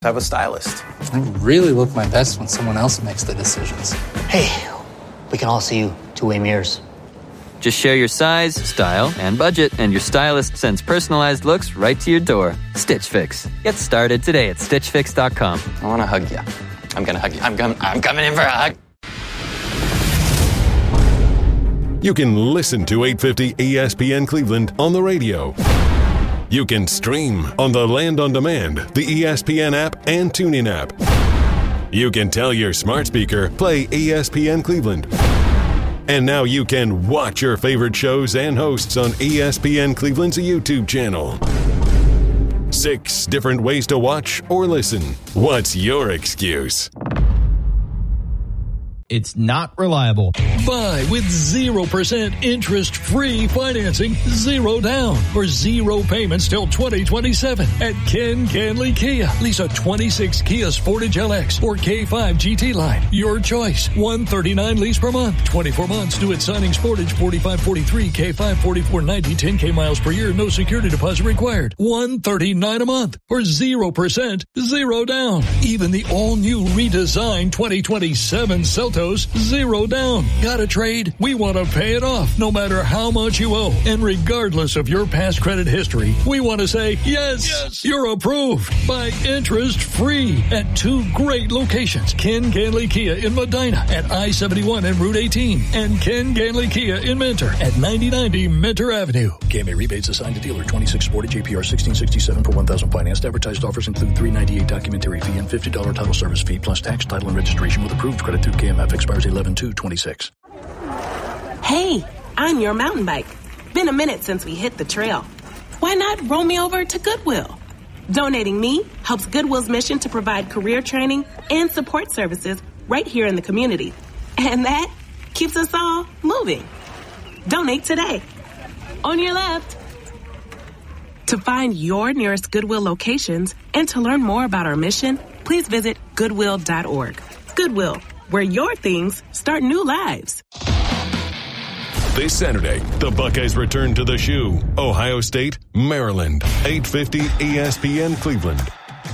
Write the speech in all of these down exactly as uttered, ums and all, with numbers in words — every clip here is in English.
Have a stylist. I really look my best when someone else makes the decisions. Hey, we can all see you two-way mirrors. Just share your size, style, and budget, and your stylist sends personalized looks right to your door. Stitch Fix. Get started today at stitch fix dot com. I want to hug you. I'm going to hug you. I'm, com- I'm coming in for a hug. You can listen to eight fifty E S P N Cleveland on the radio. You can stream on the Land on Demand, the E S P N app, and TuneIn app. You can tell your smart speaker, play E S P N Cleveland. And now you can watch your favorite shows and hosts on E S P N Cleveland's YouTube channel. Six different ways to watch or listen. What's your excuse? It's not reliable. Buy with zero percent interest-free financing, zero down, or zero payments till twenty twenty-seven at Ken Canley Kia. Lease a twenty-six Kia Sportage L X or K five G T line. Your choice. one thirty-nine lease per month. twenty-four months due at signing Sportage forty-five forty-three, K five forty-four ninety, ten K miles per year, no security deposit required. one thirty-nine a month or zero percent, zero down. Even the all-new redesigned twenty twenty-seven Celtos, zero down. Got a trade? We want to pay it off no matter how much you owe. And regardless of your past credit history, we want to say, yes, yes. You're approved by interest free at two great locations. Ken Canley Kia in Medina at I seventy-one and Route eighteen, and Ken Canley Kia in Mentor at ninety ninety Mentor Avenue. K M A rebates assigned to dealer. twenty-six Sportage A P R sixteen sixty-seven per one thousand financed. Advertised offers include three ninety-eight documentary fee and fifty dollars title service fee plus tax, title, and registration with approved credit through K M F. Expires eleven two twenty-six. Hey, I'm your mountain bike. Been a minute since we hit the trail. Why not roll me over to Goodwill? Donating me helps Goodwill's mission to provide career training and support services right here in the community. And that keeps us all moving. Donate today. On your left. To find your nearest Goodwill locations and to learn more about our mission, please visit goodwill dot org. Goodwill, where your things start new lives. This Saturday, the Buckeyes return to the Shoe, Ohio State, Maryland, eight fifty E S P N Cleveland.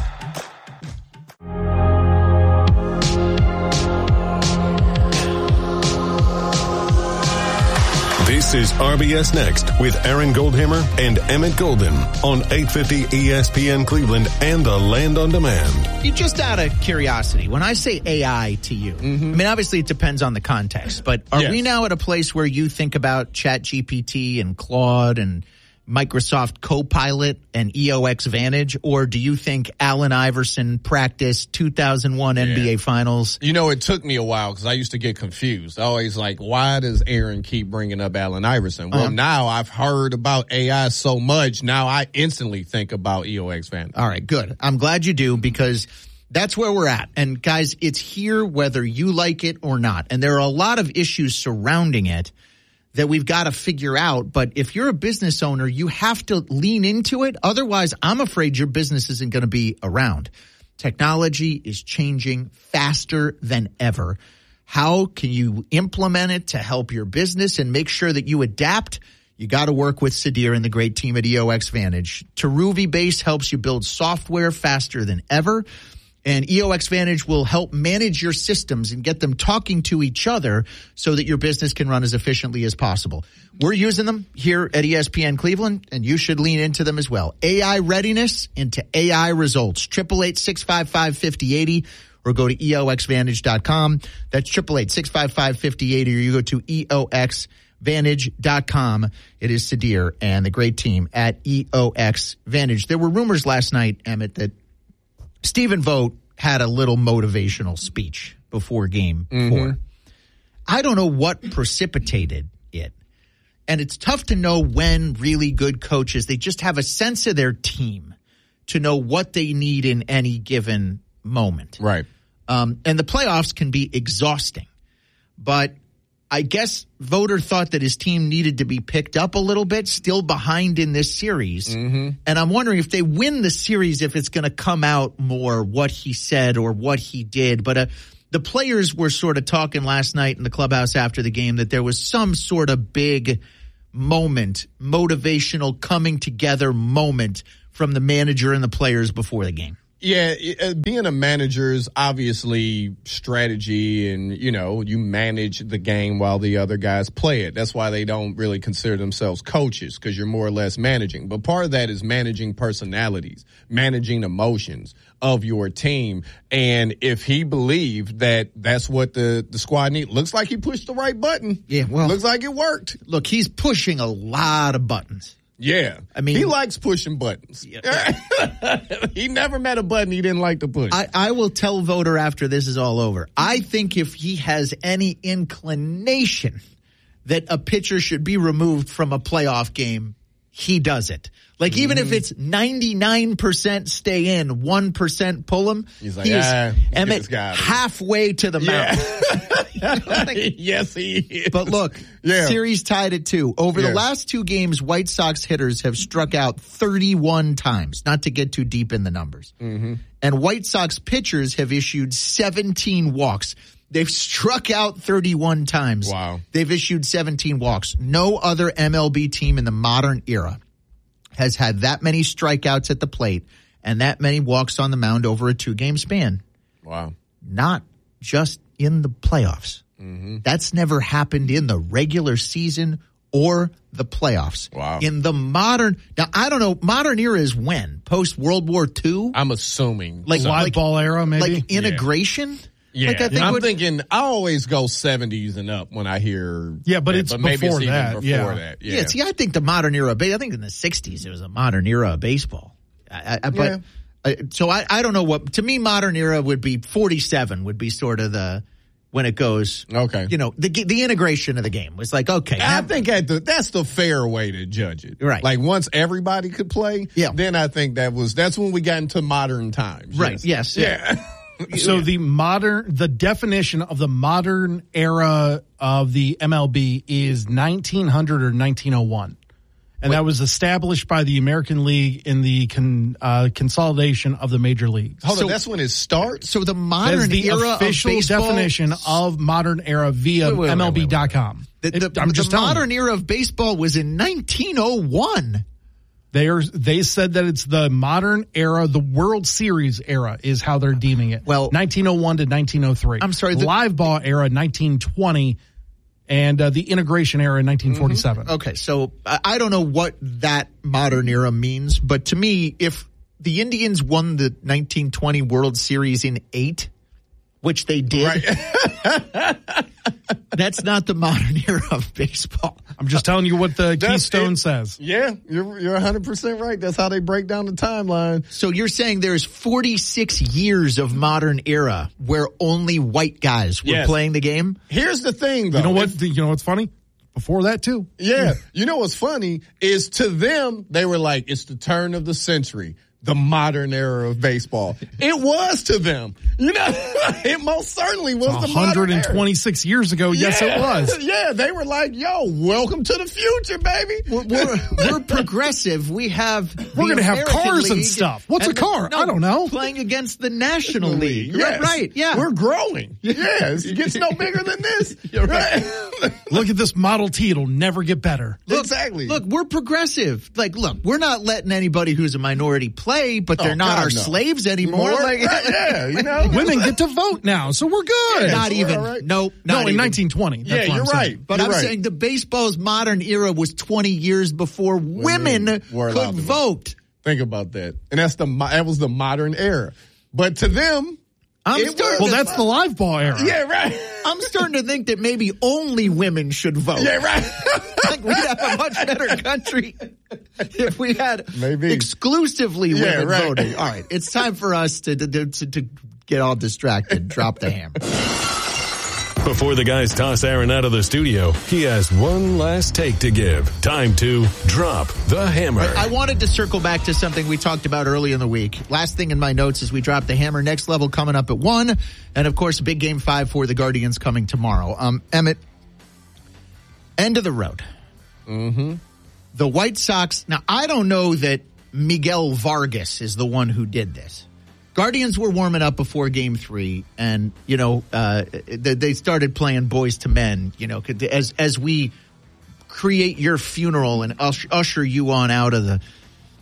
This is R B S Next with Aaron Goldhammer and Emmett Golden on eight fifty E S P N Cleveland and the Land on Demand. You just out of curiosity, when I say A I to you, mm-hmm. I mean, obviously it depends on the context, but are yes. we now at a place where you think about ChatGPT and Claude and Microsoft Copilot and E O X Vantage, or do you think Allen Iverson practiced two thousand one yeah. N B A Finals? You know, it took me a while because I used to get confused. Always like, why does Aaron keep bringing up Allen Iverson? Well, uh-huh. now I've heard about A I so much, now I instantly think about E O X Vantage. All right, good. I'm glad you do, because that's where we're at. And guys, it's here whether you like it or not. And there are a lot of issues surrounding it that we've got to figure out. But if you're a business owner, you have to lean into it. Otherwise, I'm afraid your business isn't going to be around. Technology is changing faster than ever. How can you implement it to help your business and make sure that you adapt? You got to work with Sadir and the great team at E O X Vantage. Teruvi Base helps you build software faster than ever. And E O X Vantage will help manage your systems and get them talking to each other so that your business can run as efficiently as possible. We're using them here at E S P N Cleveland, and you should lean into them as well. A I readiness into A I results. eight eight eight, six five five, five oh eight oh or go to E O X vantage dot com. That's eight eight eight, six five five, five oh eight oh, or you go to E O X vantage dot com. It is Sadir and the great team at E O X Vantage. There were rumors last night, Emmett, that Stephen Vogt had a little motivational speech before game mm-hmm. four. I don't know what precipitated it. And it's tough to know when really good coaches, they just have a sense of their team to know what they need in any given moment. Right. Um, and the playoffs can be exhausting. But I guess Voter thought that his team needed to be picked up a little bit, still behind in this series. Mm-hmm. And I'm wondering if they win the series, if it's going to come out more what he said or what he did. But uh, the players were sort of talking last night in the clubhouse after the game that there was some sort of big moment, motivational coming together moment from the manager and the players before the game. Yeah, it, being a manager is obviously strategy, and, you know, you manage the game while the other guys play it. That's why they don't really consider themselves coaches, because you're more or less managing. But part of that is managing personalities, managing emotions of your team. And if he believed that that's what the, the squad needs, looks like he pushed the right button. Yeah, well. Looks like it worked. Look, he's pushing a lot of buttons. Yeah. I mean, he likes pushing buttons. Yeah. He never met a button he didn't like to push. I, I will tell Voter after this is all over. I think if he has any inclination that a pitcher should be removed from a playoff game, he does it. Like, mm-hmm. even if it's ninety-nine percent stay in, one percent pull him, he's like, he is ah, Emmett halfway to the yeah. mound. Like, yes, he is. But look, yeah. series tied at two. Over yeah. the last two games, White Sox hitters have struck out thirty-one times, not to get too deep in the numbers. Mm-hmm. And White Sox pitchers have issued seventeen walks. They've struck out thirty-one times. Wow. They've issued seventeen walks. No other M L B team in the modern era has had that many strikeouts at the plate and that many walks on the mound over a two-game span. Wow. Not just in the playoffs. Mm-hmm. That's never happened in the regular season or the playoffs. Wow. In the modern, now I don't know, modern era is when? Post-World War Two? I'm assuming. Like live like, ball era, maybe? Like integration? Yeah, like I think I'm would, thinking I always go seventies and up when I hear. Yeah, but that, it's but maybe before it's that. Even before yeah. that. Yeah. yeah, see, I think the modern era. I think in the sixties it was a modern era of baseball. I, I, but yeah. I, so I, I don't know what. To me, modern era would be forty-seven. Would be sort of the when it goes. Okay, you know, the the integration of the game was like okay. I have, think at the, that's the fair way to judge it. Right. Like once everybody could play. Yeah. Then I think that was that's when we got into modern times. Right. Yes. yes. Yeah. So the modern, the definition of the modern era of the M L B is nineteen hundred or nineteen oh one. And Wait. that was established by the American League in the con, uh, consolidation of the major leagues. Hold so, on, that's when it starts? So the modern the era official of baseball, definition of modern era via wait, wait, M L B dot com. The, the, I'm just the modern you. era of baseball was in nineteen oh one. They are. They said that it's the modern era, the World Series era is how they're deeming it. Well, nineteen oh one to nineteen oh three. I'm sorry, the, live ball era nineteen twenty, and uh, the integration era nineteen forty-seven. Mm-hmm. Okay, so I don't know what that modern era means, but to me, if the Indians won the nineteen twenty World Series in eight, which they did. Right. That's not the modern era of baseball. I'm just telling you what the That's Keystone it. says. Yeah, you're you're one hundred percent right. That's how they break down the timeline. So you're saying there's forty-six years of modern era where only white guys were yes. playing the game? Here's the thing, though. You know what? If, you know what's funny? Before that, too. Yeah. You know what's funny is to them, they were like, it's the turn of the century. The modern era of baseball. It was to them. You know, it most certainly was the modern era. one hundred twenty-six years ago, yes, yeah. it was. Yeah, they were like, yo, welcome to the future, baby. We're, we're, we're progressive. We have We're going to have American cars League and stuff. What's and a car? The, no, I don't know. Playing against the National League. Yes. Right, right, yeah. We're growing. Yes. It gets no bigger than this. You're right. Look at this Model T. It'll never get better. Look, exactly. Look, we're progressive. Like, look, we're not letting anybody who's a minority play, but they're oh, not God, our no. slaves anymore. Like, yeah, you know. Women get to vote now, so we're good. Yeah, not even. Right. Nope. No, not in even. nineteen twenty. That's yeah, what you're I'm right. Saying. But you're I'm right. saying the baseball's modern era was twenty years before women, women could vote. Think about that. And that's the that was the modern era. But to them, I'm it starting well, to, that's the live ball era. Yeah, right. I'm starting to think that maybe only women should vote. Yeah, right. Like we'd have a much better country if we had maybe exclusively yeah, women right. voting. All right, it's time for us to to, to, to get all distracted. Drop the hammer. Before the guys toss Aaron out of the studio, he has one last take to give. Time to drop the hammer. I wanted to circle back to something we talked about early in the week. Last thing in my notes is we drop the hammer. Next level coming up at one. And, of course, big game five for the Guardians coming tomorrow. Um, Emmett, end of the road. Mm-hmm. The White Sox. Now, I don't know that Miguel Vargas is the one who did this. Guardians were warming up before game three, and, you know, uh, they started playing Boys to Men, you know, as as we create your funeral and usher you on out of the...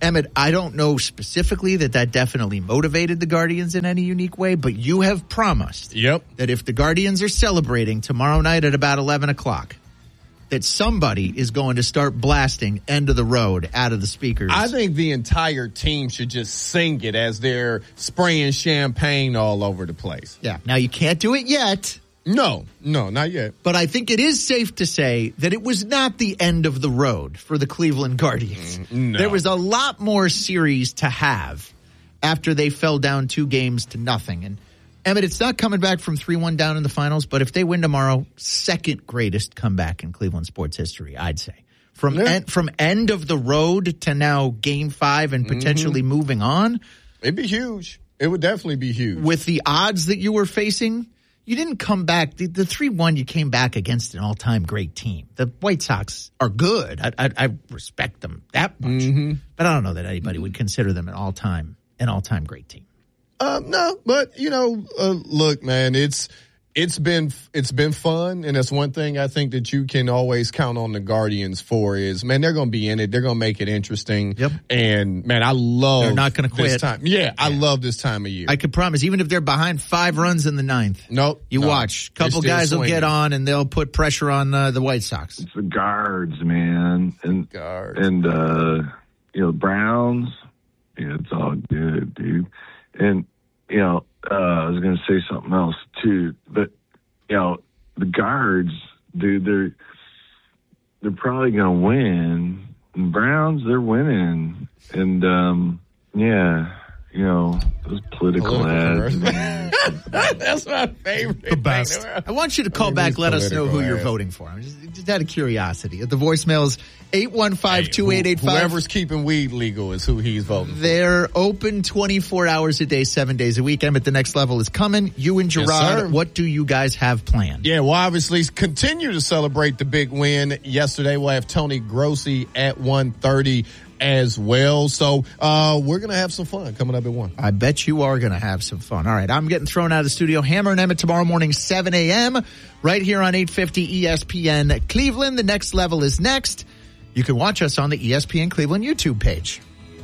Emmett, I don't know specifically that that definitely motivated the Guardians in any unique way, but you have promised yep. that if the Guardians are celebrating tomorrow night at about eleven o'clock, that somebody is going to start blasting End of the Road out of the speakers. I think the entire team should just sing it as they're spraying champagne all over the place. Yeah. Now, you can't do it yet. No, no, not yet. But I think it is safe to say that it was not the end of the road for the Cleveland Guardians. Mm, no. There was a lot more series to have after they fell down two games to nothing. And, Emmett, it's not coming back from three one down in the finals, but if they win tomorrow, second greatest comeback in Cleveland sports history, I'd say. From yeah. en- from end of the road to now game five and potentially mm-hmm. moving on. It'd be huge. It would definitely be huge. With the odds that you were facing, you didn't come back. The, the three one, you came back against an all-time great team. The White Sox are good. I, I, I respect them that much. Mm-hmm. But I don't know that anybody would consider them an all-time an all-time great team. Um, no, but, you know, uh, look, man, it's it's been it's been fun, and that's one thing I think that you can always count on the Guardians for is, man, they're going to be in it. They're going to make it interesting. Yep. And, man, I love They're not going to quit. This time. Yeah, yeah, I love this time of year. I can promise, even if they're behind five runs in the ninth. Nope. You no, watch. A couple guys swinging. will get on, and they'll put pressure on uh, the White Sox. It's the guards, man. And, guards. And, uh, you know, Browns. Yeah, it's all good, dude. And, you know, uh, I was going to say something else, too. But, you know, the guards, dude, they're they're probably going to win. And Browns, they're winning. And, um, yeah, you know, those political, political ads. That's my favorite. The best. I want you to call I mean, back, let us know who ads. You're voting for. I'm just, just out of curiosity. The voicemail is eight one five, two eight eight five. Whoever's keeping weed legal is who he's voting for. They're open twenty-four hours a day, seven days a week. Emmett, the next level is coming. You and Gerard, yes, what do you guys have planned? Yeah, well, obviously, continue to celebrate the big win yesterday. We'll have Tony Grossi at one thirty as well. So uh, we're going to have some fun coming up at one. I bet you are going to have some fun. All right, I'm getting thrown out of the studio. Hammer and Emmett tomorrow morning, seven a.m. right here on eight fifty E S P N Cleveland. The next level is next. You can watch us on the E S P N Cleveland YouTube page.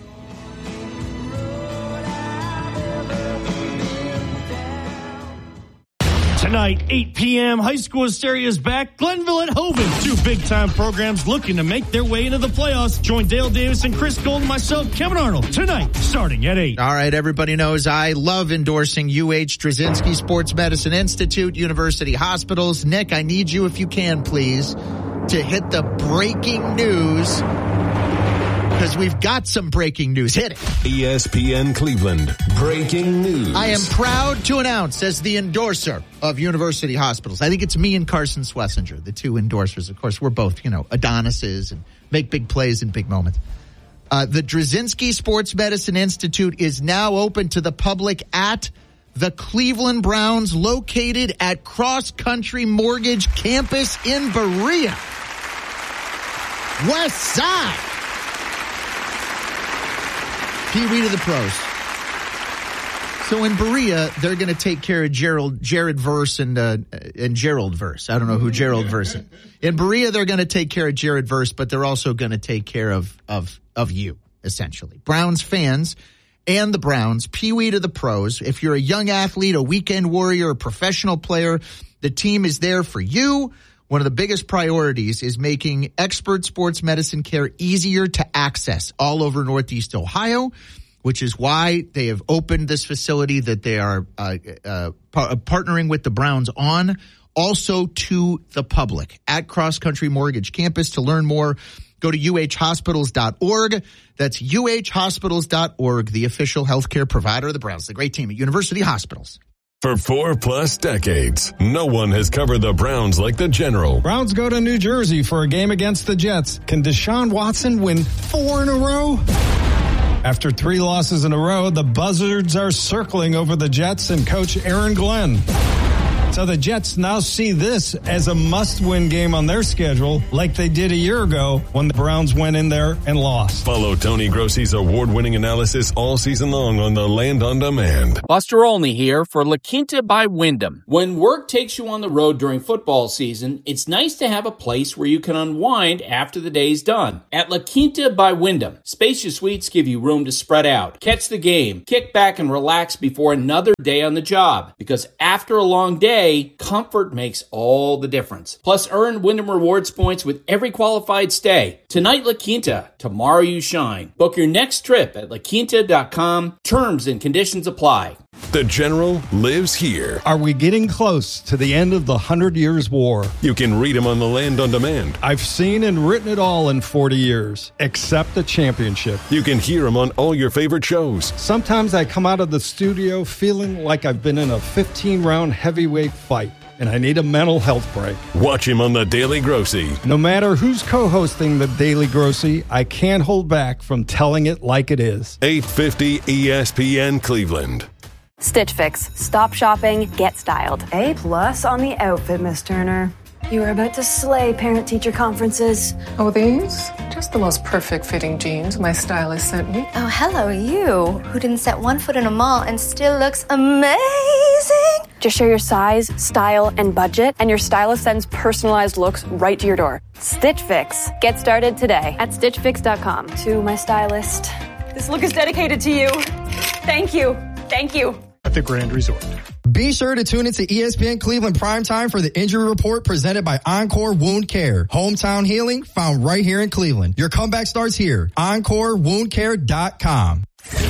Tonight, eight p.m., High School Hysteria is back. Glenville at Hovind. Two big-time programs looking to make their way into the playoffs. Join Dale Davis and Chris Gold and myself, Kevin Arnold, tonight, starting at eight. All right, everybody knows I love endorsing U H Drzezinski Sports Medicine Institute, University Hospitals. Nick, I need you, if you can, please, to hit the breaking news, because we've got some breaking news. Hit it. E S P N Cleveland, breaking news. I am proud to announce, as the endorser of University Hospitals, I think it's me and Carson Swessinger, the two endorsers. Of course, we're both, you know, Adonises and make big plays in big moments. Uh, the Drzezinski Sports Medicine Institute is now open to the public at the Cleveland Browns, located at Cross Country Mortgage Campus in Berea. West Side. Pee Wee to the pros. So in Berea, they're going to take care of Gerald, Jared Verse and uh, and Gerald Verse. I don't know who Gerald Verse is. In Berea, they're going to take care of Jared Verse, but they're also going to take care of of of you, essentially. Browns fans and the Browns, Pee Wee to the pros. If you're a young athlete, a weekend warrior, a professional player, the team is there for you. One of the biggest priorities is making expert sports medicine care easier to access all over Northeast Ohio, which is why they have opened this facility that they are uh, uh, par- partnering with the Browns on, also to the public at Cross Country Mortgage Campus. To learn more, go to U H hospitals dot org. That's U H hospitals dot org, the official healthcare provider of the Browns. The great team at University Hospitals. For four plus decades, no one has covered the Browns like the General. Browns go to New Jersey for a game against the Jets. Can Deshaun Watson win four in a row? After three losses in a row, the Buzzards are circling over the Jets and coach Aaron Glenn. So the Jets now see this as a must-win game on their schedule, like they did a year ago when the Browns went in there and lost. Follow Tony Grossi's award-winning analysis all season long on the Land on Demand. Buster Olney here for La Quinta by Wyndham. When work takes you on the road during football season, it's nice to have a place where you can unwind after the day's done. At La Quinta by Wyndham, spacious suites give you room to spread out, catch the game, kick back and relax before another day on the job. Because after a long day, comfort makes all the difference. Plus, earn Wyndham Rewards points with every qualified stay. Tonight, La Quinta. Tomorrow, you shine. Book your next trip at la quinta dot com. Terms and conditions apply. The General lives here. Are we getting close to the end of the Hundred Years' War? You can read him on the Land on Demand. I've seen and written it all in forty years, except the championship. You can hear him on all your favorite shows. Sometimes I come out of the studio feeling like I've been in a fifteen-round heavyweight fight, and I need a mental health break. Watch him on The Daily Grossi. No matter who's co-hosting The Daily Grossi, I can't hold back from telling it like it is. eight fifty E S P N Cleveland. Stitch Fix. Stop shopping, get styled. A plus on the outfit, Miss Turner. You are about to slay parent-teacher conferences. Oh, these? Just the most perfect fitting jeans my stylist sent me. Oh, hello, you, who didn't set one foot in a mall and still looks amazing. Just share your size, style, and budget, and your stylist sends personalized looks right to your door. Stitch Fix. Get started today at stitch fix dot com. To my stylist, this look is dedicated to you. Thank you. Thank you. At the Grand Resort. Be sure to tune into E S P N Cleveland Primetime for the Injury Report presented by Encore Wound Care. Hometown healing found right here in Cleveland. Your comeback starts here. encore wound care dot com.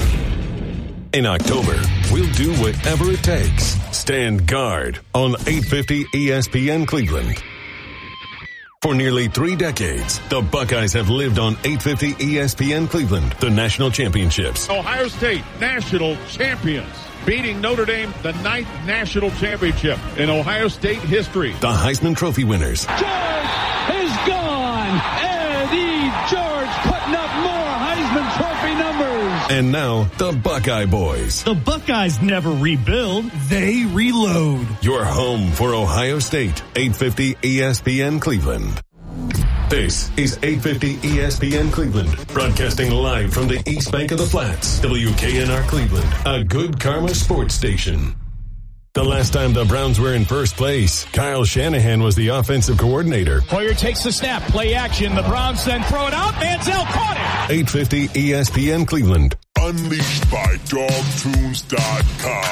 In October, we'll do whatever it takes. Stand guard on eight fifty E S P N Cleveland. For nearly three decades, the Buckeyes have lived on eight fifty E S P N Cleveland, the national championships. Ohio State, national champions, beating Notre Dame, the ninth national championship in Ohio State history. The Heisman Trophy winners. George is gone. Eddie George putting up more Heisman Trophy numbers. And now, the Buckeye Boys. The Buckeyes never rebuild, they reload. Your home for Ohio State, eight fifty E S P N Cleveland. This is eight fifty E S P N Cleveland, broadcasting live from the East Bank of the Flats, W K N R Cleveland, a good karma sports station. The last time the Browns were in first place, Kyle Shanahan was the offensive coordinator. Hoyer takes the snap, play action, the Browns then throw it out, Manziel caught it. eight fifty E S P N Cleveland. Unleashed by dog tunes dot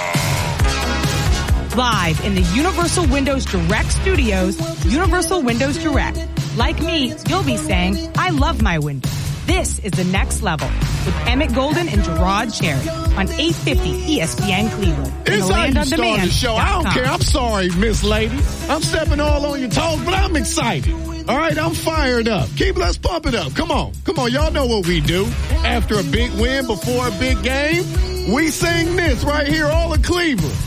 com. Live in the Universal Windows Direct Studios, Universal Windows Direct. Like me, you'll be saying, I love my window. This is the next level with Emmett Golden and Gerard Cherry on eight fifty E S P N Cleveland. It's how you start the show. I don't care. I'm sorry, Miss Lady. I'm stepping all on your toes, but I'm excited. All right, I'm fired up. Keep, let's pump it up. Come on. Come on. Y'all know what we do. After a big win, before a big game, we sing this right here, all of Cleveland.